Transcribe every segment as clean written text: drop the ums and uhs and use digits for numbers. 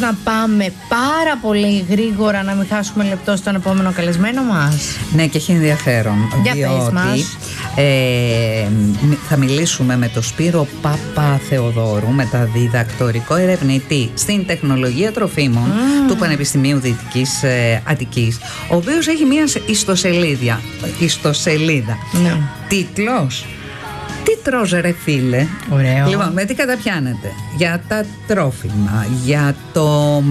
να πάμε πάρα πολύ γρήγορα, να μην χάσουμε λεπτό στον επόμενο καλεσμένο μας? Ναι, και έχει ενδιαφέρον. Για πες μας. Θα μιλήσουμε με τον Σπύρο Παπαθεοδόρου, μεταδιδακτορικό ερευνητή στην τεχνολογία τροφίμων του Πανεπιστημίου Δυτικής Αττικής, ο οποίος έχει μία ιστοσελίδα. Ναι. Τίτλος: τι τρως ρε φίλε? Ωραίο. Λοιπόν, με τι καταπιάνετε? Για τα τρόφιμα, για το...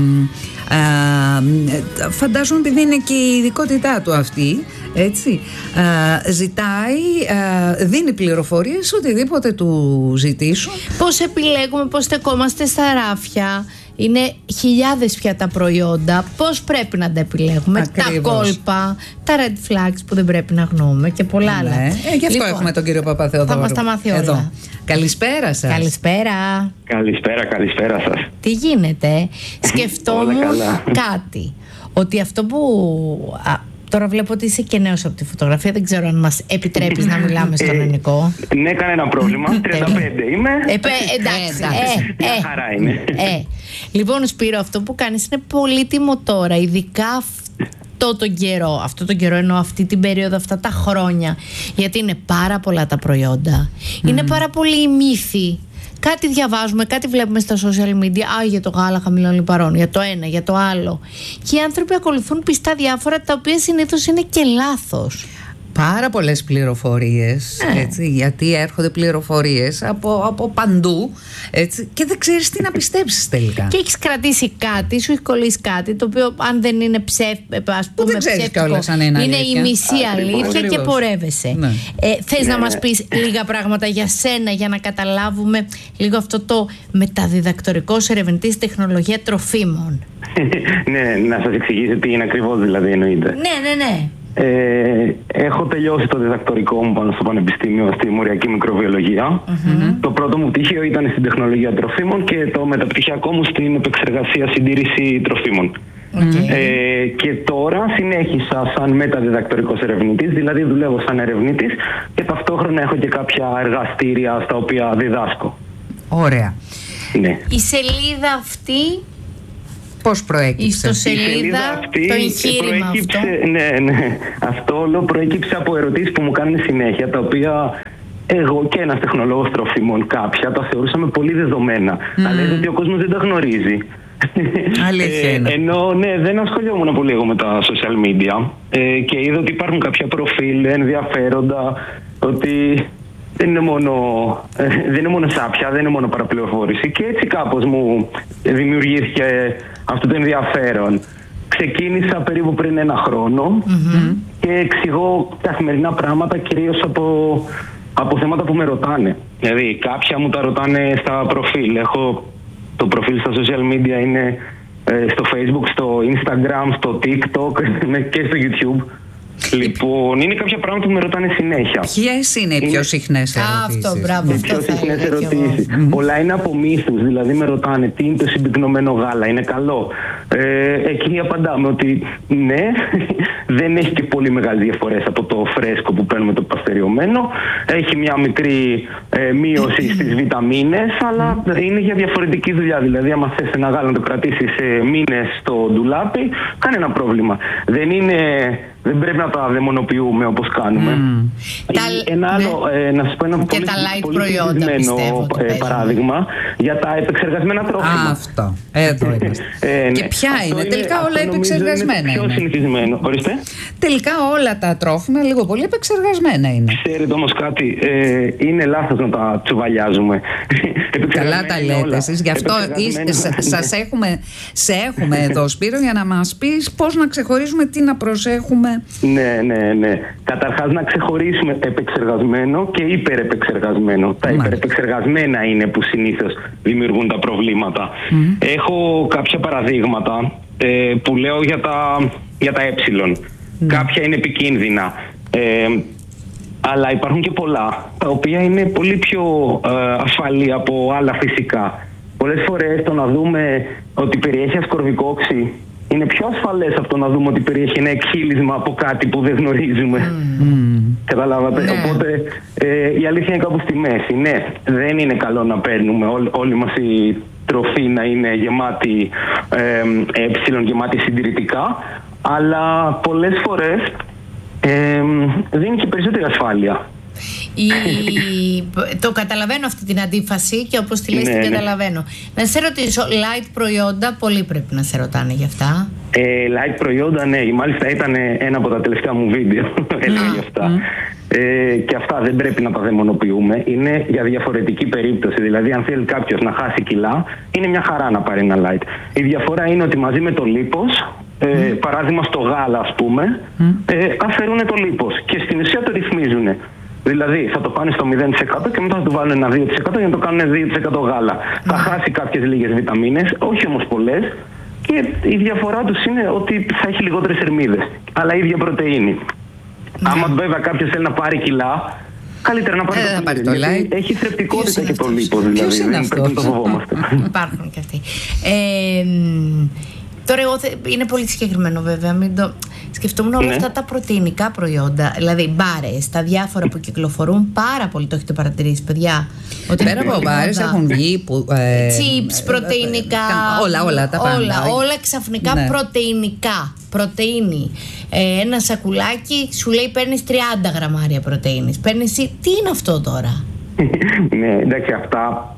φαντάζομαι επειδή είναι και η ειδικότητά του αυτή, έτσι, ζητάει, δίνει πληροφορίες οτιδήποτε του ζητήσουν. Πώς επιλέγουμε, πώς στεκόμαστε στα ράφια? Είναι χιλιάδες πια τα προϊόντα. Πώς πρέπει να τα επιλέγουμε? Ακριβώς. Τα κόλπα, τα red flags που δεν πρέπει να γνώμε και πολλά άλλα. Γι' αυτό έχουμε τον κύριο Παπαθεοδόρου. Θα μας τα μάθει όλα. Εδώ. Καλησπέρα σας. Καλησπέρα. Καλησπέρα σας. Τι γίνεται? Σκεφτόμουν κάτι. Ότι αυτό που... Τώρα βλέπω ότι είσαι και νέος από τη φωτογραφία. Δεν ξέρω αν μας επιτρέπεις να μιλάμε στον ελληνικό. Ναι, κανένα πρόβλημα. 35 είμαι. Εντάξει. Μια χαρά είναι. Λοιπόν, Σπύρο, αυτό που κάνεις είναι πολύτιμο τώρα. Ειδικά αυτό τον καιρό εννοώ αυτή την περίοδο, αυτά τα χρόνια. Γιατί είναι πάρα πολλά τα προϊόντα. Είναι πάρα πολλοί οι μύθοι. Κάτι διαβάζουμε, κάτι βλέπουμε στα social media. Για το γάλα χαμηλών λιπαρών, για το ένα, για το άλλο. Και οι άνθρωποι ακολουθούν πιστά διάφορα, τα οποία συνήθως είναι και λάθος. Πάρα πολλές πληροφορίες, έτσι, γιατί έρχονται πληροφορίες από παντού, έτσι, και δεν ξέρεις τι να πιστέψεις τελικά. Και έχεις κρατήσει κάτι, σου έχει κολλήσει κάτι, το οποίο αν δεν είναι ψεύτικο, είναι η μισή αλήθεια και πορεύεσαι. Ναι. Θες να μας πεις λίγα πράγματα για σένα, για να καταλάβουμε λίγο αυτό το μεταδιδακτορικός ερευνητής τεχνολογία τροφίμων? Ναι, να σας εξηγήσω τι είναι ακριβώς, δηλαδή, εννοείται. Ναι. Έχω τελειώσει το διδακτορικό μου πάνω στο Πανεπιστήμιο στη Μοριακή Μικροβιολογία. Το πρώτο μου πτυχίο ήταν στην τεχνολογία τροφίμων και το μεταπτυχιακό μου στην επεξεργασία συντήρηση τροφίμων. Και τώρα συνέχισα σαν μεταδιδακτορικός ερευνητής, δηλαδή δουλεύω σαν ερευνητής και ταυτόχρονα έχω και κάποια εργαστήρια στα οποία διδάσκω. Ωραία. Ναι. Η σελίδα αυτή... Πώς προέκυψε? Η ιστοσελίδα, το εγχείρημα αυτό. Ναι. Αυτό όλο προέκυψε από ερωτήσεις που μου κάνουν συνέχεια, τα οποία εγώ και ένας τεχνολόγος τροφίμων κάποια τα θεωρούσαμε πολύ δεδομένα. Αλλά είδα ότι ο κόσμος δεν τα γνωρίζει. Αλήθεια είναι. Ενώ δεν ασχολιόμουν πολύ εγώ με τα social media και είδα ότι υπάρχουν κάποια προφίλ ενδιαφέροντα, ότι δεν είναι μόνο σάπια, δεν είναι μόνο παραπληροφόρηση, και έτσι κάπως μου δημιουργήθηκε αυτό το ενδιαφέρον. Ξεκίνησα περίπου πριν 1 χρόνο και εξηγώ καθημερινά πράγματα, κυρίως από θέματα που με ρωτάνε. Δηλαδή κάποια μου τα ρωτάνε στα προφίλ. Έχω το προφίλ στα social media, είναι στο Facebook, στο Instagram, στο TikTok και στο YouTube. Λοιπόν, είναι κάποια πράγματα που με ρωτάνε συνέχεια. Ποιες είναι οι πιο συχνές ερωτήσεις? Αυτό, μπράβο. Οι πιο συχνές ερωτήσεις. Πολλά είναι από μύθους. Δηλαδή με ρωτάνε τι είναι το συμπυκνωμένο γάλα, είναι καλό? Εκεί απαντάμε ότι ναι, δεν έχει και πολύ μεγάλες διαφορές από το φρέσκο που παίρνουμε, το παστεριωμένο. Έχει μια μικρή μείωση στις βιταμίνες, αλλά είναι για διαφορετική δουλειά. Δηλαδή, άμα θες ένα γάλα να το κρατήσεις μήνες στο ντουλάπι, κανένα πρόβλημα. Δεν πρέπει να τα δαιμονοποιούμε όπως κάνουμε. Ένα άλλο, να σας πω ένα πολύ συγκεκριμένο παράδειγμα για τα επεξεργασμένα τρόφιμα. Αυτό. Εδώ είμαστε. Και ποια είναι? Τελικά όλα επεξεργασμένα είναι. Πιο συνηθισμένο. Ορίστε. Τελικά όλα τα τρόφιμα λίγο πολύ επεξεργασμένα είναι. Ξέρετε όμως κάτι, είναι λάθος να τα τσουβαλιάζουμε. Καλά τα λέτε εσείς, γι' αυτό σε έχουμε εδώ, Σπύρο, για να μας πεις πώς να ξεχωρίζουμε, τι να προσέχουμε. Ναι. Καταρχάς να ξεχωρίσουμε επεξεργασμένο και υπερεπεξεργασμένο. Τα υπερεπεξεργασμένα είναι που συνήθως δημιουργούν τα προβλήματα. Έχω κάποια παραδείγματα που λέω για τα Κάποια είναι επικίνδυνα. Αλλά υπάρχουν και πολλά, τα οποία είναι πολύ πιο ασφαλή από άλλα φυσικά. Πολλές φορές το να δούμε ότι περιέχει ασκορβικό οξύ είναι πιο ασφαλές από το να δούμε ότι περιέχει ένα εκχύλισμα από κάτι που δεν γνωρίζουμε. Καταλάβατε. Οπότε η αλήθεια είναι κάπου στη μέση. Ναι, δεν είναι καλό να παίρνουμε όλη μας η τροφή να είναι γεμάτη γεμάτη συντηρητικά, αλλά πολλές φορές δίνει και περισσότερη ασφάλεια. Το καταλαβαίνω αυτή την αντίφαση και όπως τη λες την καταλαβαίνω. Να σε ρωτήσω, light προϊόντα, πολλοί πρέπει να σε ρωτάνε γι' αυτά. Light προϊόντα, ναι, μάλιστα ήταν ένα από τα τελευταία μου βίντεο. Έλεγα γι' αυτά. Και αυτά δεν πρέπει να τα δαιμονοποιούμε. Είναι για διαφορετική περίπτωση. Δηλαδή, αν θέλει κάποιος να χάσει κιλά, είναι μια χαρά να πάρει ένα light. Η διαφορά είναι ότι μαζί με το λίπος, παράδειγμα στο γάλα, ας πούμε, αφαιρούν το λίπος και στην ουσία το ρυθμίζουν. Δηλαδή θα το πάνε στο 0% και μετά θα του βάλουν ένα 2% για να το κάνουν 2% γάλα. Θα χάσει κάποιες λίγες βιταμίνες, όχι όμως πολλές, και η διαφορά τους είναι ότι θα έχει λιγότερες θερμίδες, αλλά ίδια πρωτεΐνη. Άμα βέβαια κάποιος θέλει να πάρει κιλά, καλύτερα να πάρει το light. Έχει θρεπτικότητα και το λίπος, δηλαδή δεν πρέπει να το φοβόμαστε. Υπάρχουν και αυτοί. Τώρα εγώ είναι πολύ συγκεκριμένο βέβαια, σκεφτόμουν όλα αυτά τα πρωτεϊνικά προϊόντα, δηλαδή μπάρες, τα διάφορα που κυκλοφορούν πάρα πολύ, το έχετε παρατηρήσει παιδιά? Ότι πέρα από μπάρες έχουν βγει chips, πρωτεϊνικά, όλα τα πάντα. Όλα ξαφνικά πρωτεϊνικά, πρωτεΐνη. Ένα σακουλάκι σου λέει παίρνεις 30 γραμμάρια πρωτεΐνης, παίρνεις, τι είναι αυτό τώρα? Ναι, εντάξει, αυτά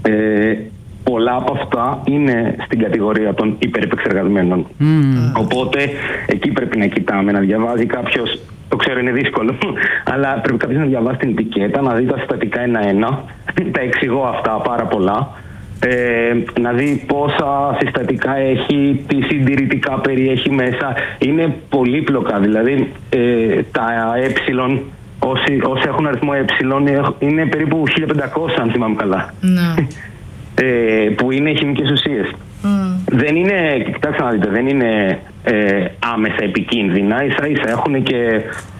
πολλά από αυτά είναι στην κατηγορία των υπερεπεξεργασμένων. Οπότε εκεί πρέπει να κοιτάμε, να διαβάζει κάποιος. Το ξέρω, είναι δύσκολο, αλλά πρέπει κάποιος να διαβάσει την ετικέτα, να δει τα συστατικά ένα-ένα. Τα εξηγώ αυτά πάρα πολλά. Να δει πόσα συστατικά έχει, τι συντηρητικά περιέχει μέσα. Είναι πολύπλοκα, δηλαδή τα όσοι έχουν αριθμό είναι περίπου 1500, αν θυμάμαι καλά. Που είναι χημικές ουσίες. Δεν είναι, κοιτάξτε να δείτε, δεν είναι άμεσα επικίνδυνα, ίσα-ίσα έχουν και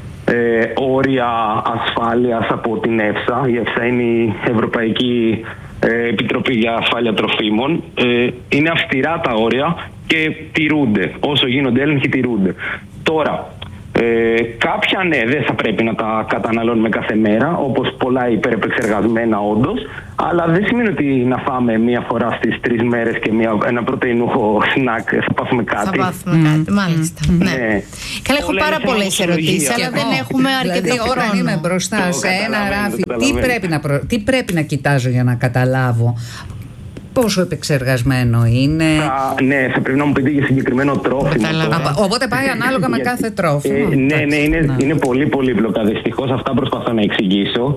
όρια ασφάλειας από την ΕΦΣΑ. Η ΕΦΣΑ είναι η Ευρωπαϊκή Επιτροπή για Ασφάλεια Τροφίμων. Είναι αυστηρά τα όρια και τηρούνται, όσο γίνονται έλεγχοι τηρούνται. Τώρα, κάποια ναι, δεν θα πρέπει να τα καταναλώνουμε κάθε μέρα, όπως πολλά υπερεπεξεργασμένα όντως, αλλά δεν σημαίνει ότι να φάμε μία φορά στις 3 μέρες και ένα πρωτεϊνούχο σνακ θα πάθουμε κάτι. Θα πάθουμε κάτι, μάλιστα. Ναι. Καλά, έχω πάρα πολλές ερωτήσεις, αλλά δεν έχουμε αρκετό χρόνο. Όταν είμαι μπροστά σε ένα ράφι, τι πρέπει να κοιτάζω για να καταλάβω πόσο επεξεργασμένο είναι? Ναι, θα πρέπει να μου πείτε για συγκεκριμένο τρόφιμο. Οπότε πάει ανάλογα με κάθε τρόφιμο. Ναι, είναι πολύ πολύπλοκα. Δυστυχώς αυτά προσπαθώ να εξηγήσω.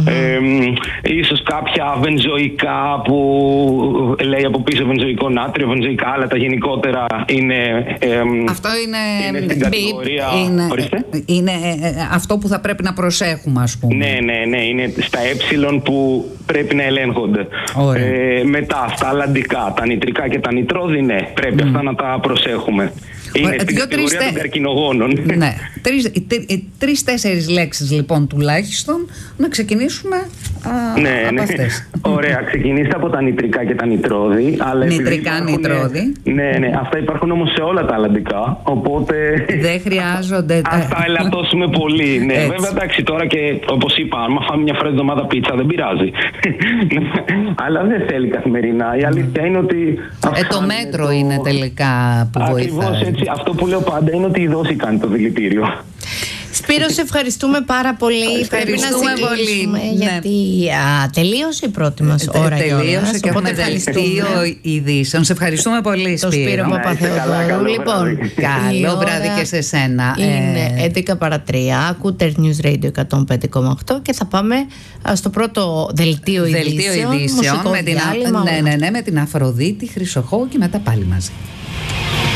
Ίσως κάποια βενζοϊκά που λέει από πίσω βενζοϊκό νάτριο, βενζοϊκά, αλλά τα γενικότερα είναι. Αυτό είναι στην κατηγορία. Είναι αυτό που θα πρέπει να προσέχουμε, ας πούμε. Ναι, είναι στα που πρέπει να ελέγχονται. Μετά στα αλλαντικά, τα νητρικά και τα νητρόδι, ναι, πρέπει αυτά να τα προσέχουμε. Είναι στην κατηγορία των καρκινογόνων. Ναι. 3-4 λέξεις λοιπόν τουλάχιστον να ξεκινήσουμε από αυτές. Ωραία, ξεκινήστε από τα νητρικά και τα νητρόδι. Νητρικά, νητρόδι. Ναι, αυτά υπάρχουν όμως σε όλα τα αλλαντικά, οπότε δεν χρειάζονται. Ας τα ελαττώσουμε πολύ. Ναι, βέβαια, εντάξει, τώρα και όπως είπα, αν φάμε μια φορά την εβδομάδα πίτσα δεν πειράζει. Αλλά δεν θέλει καθημερινά. Η αλήθεια είναι ότι το μέτρο είναι τελικά που βοηθάει. Ακριβώς έτσι. Αυτό που λέω πάντα είναι ότι η δόση κάνει το δηλητήριο. Σπύρο, σε ευχαριστούμε πάρα πολύ. Πρέπει να συζητήσουμε γιατί τελείωσε η πρώτη μας ώρα. Τελείωσε και έχουμε δελτίο ειδήσεων. Σε ευχαριστούμε πολύ, το Σπύρο Παπαθεοδόρου. Λοιπόν, καλό βράδυ και σε σένα. Είναι 11 παρά 3. Ακούτε News Radio 105,8 και θα πάμε στο πρώτο δελτίο ειδήσεων. Με την Αφροδίτη Χρυσοχώου και μετά πάλι μαζί.